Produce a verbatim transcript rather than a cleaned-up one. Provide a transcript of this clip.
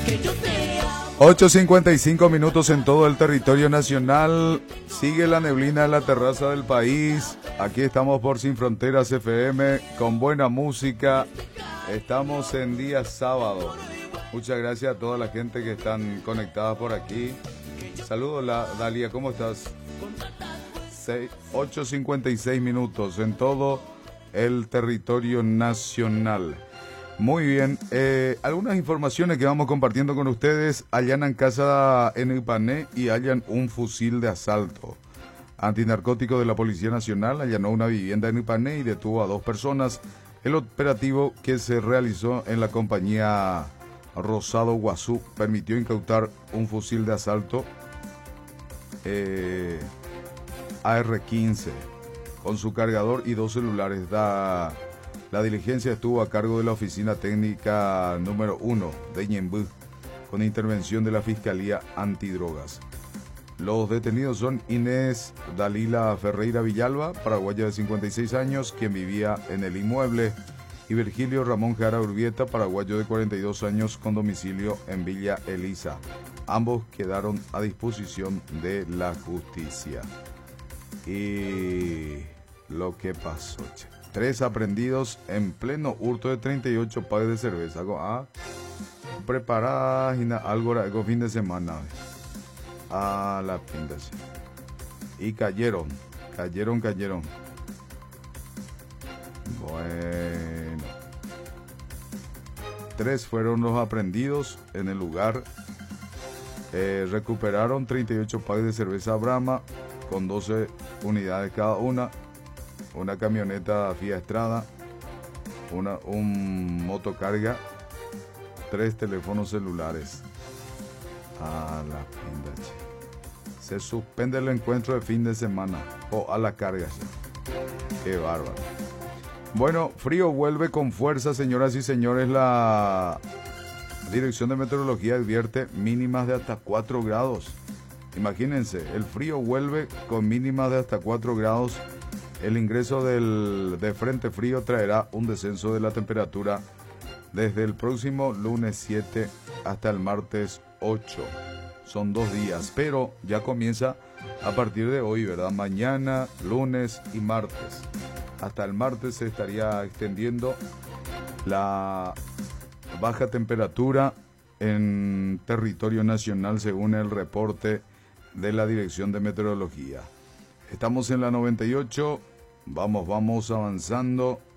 ocho cincuenta y cinco minutos en todo el territorio nacional. Sigue la neblina en la terraza del país. Aquí estamos por Sin Fronteras F M con buena música. Estamos en día sábado. Muchas gracias a toda la gente que están conectada por aquí. Saludos, la, Dalia, ¿cómo estás? ocho cincuenta y seis minutos en todo el territorio nacional. Muy bien, eh, algunas informaciones que vamos compartiendo con ustedes. Allanan casa en Ipané y hallan un fusil de asalto. Antinarcótico de la Policía Nacional allanó una vivienda en Ipané y detuvo a dos personas. El operativo que se realizó en la compañía Rosado Guazú permitió incautar un fusil de asalto eh, A R quince con su cargador y dos celulares. Da... La diligencia estuvo a cargo de la Oficina Técnica número uno de Ñembú, con intervención de la Fiscalía Antidrogas. Los detenidos son Inés Dalila Ferreira Villalba, paraguaya de cincuenta y seis años, quien vivía en el inmueble, y Virgilio Ramón Jara Urbieta, paraguayo de cuarenta y dos años, con domicilio en Villa Elisa. Ambos quedaron a disposición de la justicia. Y lo que pasó, che. Tres aprendidos en pleno hurto de treinta y ocho pares de cerveza. Ah, preparadas y algo algo fin de semana. A la pinta. Y cayeron, cayeron, cayeron. Bueno. Tres fueron los aprendidos en el lugar. Eh, recuperaron treinta y ocho pares de cerveza Brahma con doce unidades cada una. Una camioneta Fiat Strada, una, un motocarga, tres teléfonos celulares. A la pinta, che. Se suspende el encuentro de fin de semana. O oh, a la carga, che. Qué bárbaro. Bueno, frío vuelve con fuerza, señoras y señores. La Dirección de Meteorología advierte mínimas de hasta cuatro grados. Imagínense, el frío vuelve con mínimas de hasta cuatro grados. El ingreso del, de frente frío traerá un descenso de la temperatura desde el próximo lunes siete hasta el martes ocho. Son dos días, pero ya comienza a partir de hoy, ¿verdad? Mañana, lunes y martes. Hasta el martes se estaría extendiendo la baja temperatura en territorio nacional según el reporte de la Dirección de Meteorología. Estamos en la noventa y ocho, vamos, vamos avanzando